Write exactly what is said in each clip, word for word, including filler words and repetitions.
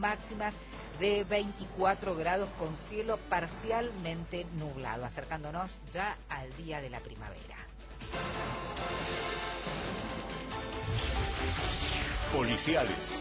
máximas de veinticuatro grados con cielo parcialmente nublado, acercándonos ya al día de la primavera. Policiales.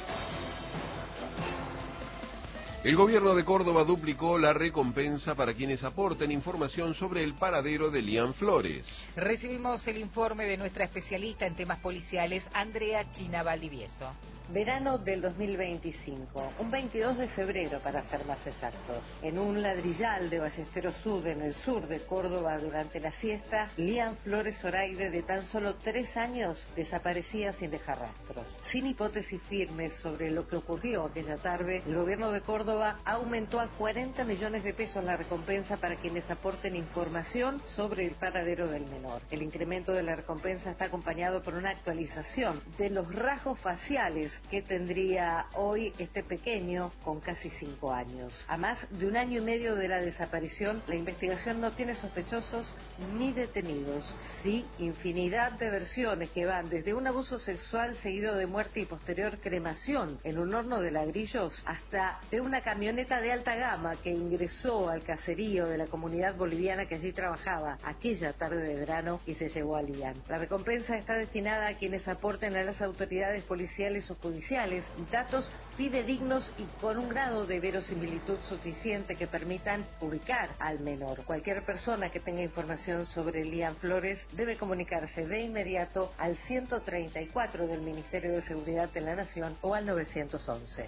El gobierno de Córdoba duplicó la recompensa para quienes aporten información sobre el paradero de Lian Flores. Recibimos el informe de nuestra especialista en temas policiales, Andrea China Valdivieso. Verano del dos mil veinticinco, un veintidós de febrero para ser más exactos. En un ladrillal de Ballesteros Sud, en el sur de Córdoba, durante la siesta, Lian Flores Zoraide, de tan solo tres años, desaparecía sin dejar rastros. Sin hipótesis firmes sobre lo que ocurrió aquella tarde, el gobierno de Córdoba aumentó a cuarenta millones de pesos la recompensa para quienes aporten información sobre el paradero del menor. El incremento de la recompensa está acompañado por una actualización de los rasgos faciales que tendría hoy este pequeño con casi cinco años. A más de un año y medio de la desaparición, la investigación no tiene sospechosos ni detenidos. Sí, infinidad de versiones que van desde un abuso sexual seguido de muerte y posterior cremación en un horno de ladrillos hasta de una camioneta de alta gama que ingresó al caserío de la comunidad boliviana que allí trabajaba aquella tarde de verano y se llevó a Lian. La recompensa está destinada a quienes aporten a las autoridades policiales o judiciales datos fidedignos y con un grado de verosimilitud suficiente que permitan ubicar al menor. Cualquier persona que tenga información sobre Lian Flores debe comunicarse de inmediato al ciento treinta y cuatro del Ministerio de Seguridad de la Nación o al novecientos once.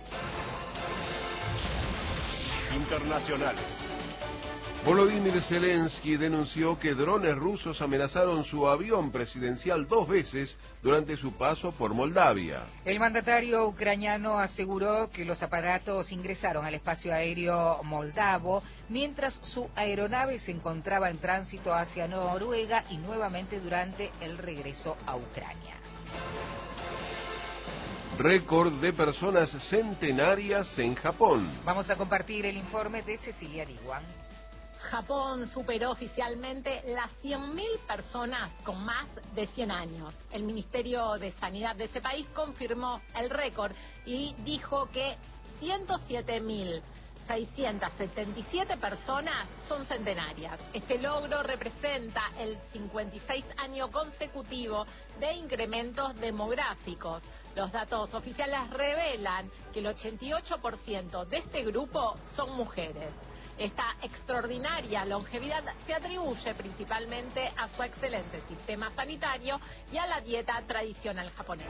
Internacionales. Volodymyr Zelensky denunció que drones rusos amenazaron su avión presidencial dos veces durante su paso por Moldavia. El mandatario ucraniano aseguró que los aparatos ingresaron al espacio aéreo moldavo mientras su aeronave se encontraba en tránsito hacia Noruega y nuevamente durante el regreso a Ucrania. Récord de personas centenarias en Japón. Vamos a compartir el informe de Cecilia Diwan. Japón superó oficialmente las cien mil personas con más de cien años. El Ministerio de Sanidad de ese país confirmó el récord y dijo que ciento siete mil seiscientas setenta y siete personas son centenarias. Este logro representa el cincuenta y seis año consecutivo de incrementos demográficos. Los datos oficiales revelan que el ochenta y ocho por ciento de este grupo son mujeres. Esta extraordinaria longevidad se atribuye principalmente a su excelente sistema sanitario y a la dieta tradicional japonesa.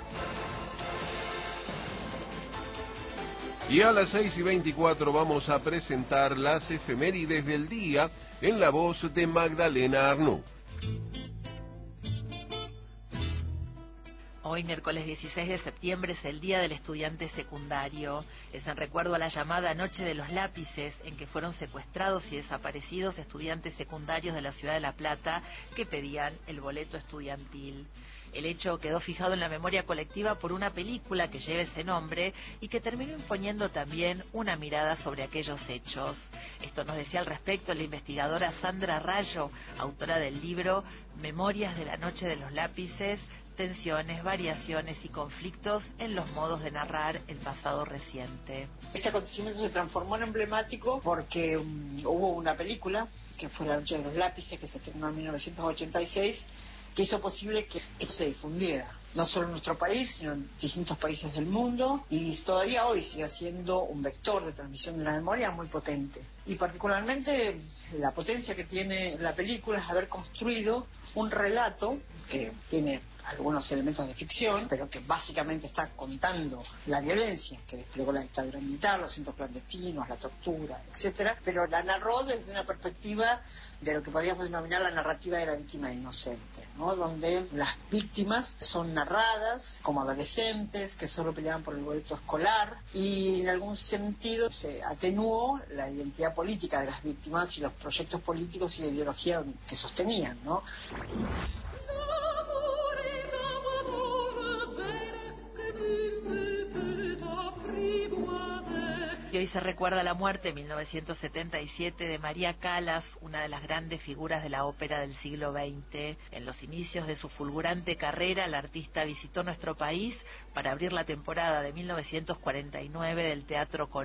Y a las seis y veinticuatro vamos a presentar las efemérides del día en la voz de Magdalena Arnú. Hoy, miércoles dieciséis de septiembre, es el Día del Estudiante Secundario. Es en recuerdo a la llamada Noche de los Lápices, en que fueron secuestrados y desaparecidos estudiantes secundarios de la ciudad de La Plata que pedían el boleto estudiantil. El hecho quedó fijado en la memoria colectiva por una película que lleva ese nombre y que terminó imponiendo también una mirada sobre aquellos hechos. Esto nos decía al respecto la investigadora Sandra Rayo, autora del libro Memorias de la Noche de los Lápices, tensiones, variaciones y conflictos en los modos de narrar el pasado reciente. Este acontecimiento se transformó en emblemático porque um, hubo una película, que fue La Noche de los Lápices, que se estrenó en mil novecientos ochenta y seis, que hizo posible que esto se difundiera, no solo en nuestro país, sino en distintos países del mundo, y todavía hoy sigue siendo un vector de transmisión de la memoria muy potente. Y particularmente la potencia que tiene la película es haber construido un relato que tiene algunos elementos de ficción, pero que básicamente está contando la violencia que desplegó la dictadura militar, los centros clandestinos, la tortura, etcétera, pero la narró desde una perspectiva de lo que podríamos denominar la narrativa de la víctima inocente, ¿no? Donde las víctimas son narradas como adolescentes que solo peleaban por el boleto escolar, y en algún sentido se atenuó la identidad política de las víctimas y los proyectos políticos y la ideología que sostenían, ¿no? Y hoy se recuerda la muerte en mil novecientos setenta y siete de María Callas, una de las grandes figuras de la ópera del siglo veinte. En los inicios de su fulgurante carrera, la artista visitó nuestro país para abrir la temporada de mil novecientos cuarenta y nueve del Teatro Colón.